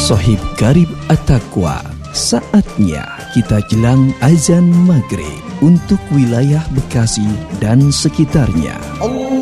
Sohib Garib At-Taqwa, saatnya kita jelang azan maghrib untuk wilayah Bekasi dan sekitarnya.